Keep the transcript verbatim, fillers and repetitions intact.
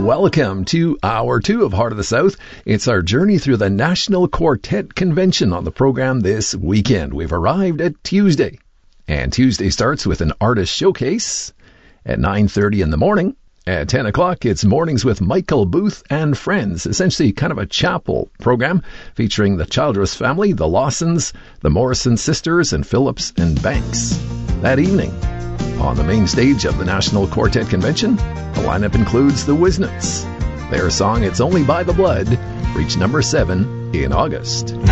welcome to Hour two of Heart of the South. It's our journey through the National Quartet Convention on the program this weekend. We've arrived at Tuesday, and Tuesday starts with an artist showcase at nine thirty in the morning. At ten o'clock, it's Mornings with Michael Booth and Friends, essentially kind of a chapel program featuring the Childress family, the Lawsons, the Morrison sisters, and Phillips and Banks. That evening, on the main stage of the National Quartet Convention, the lineup includes the Wisnets. Their song, It's Only by the Blood, reached number seven in August.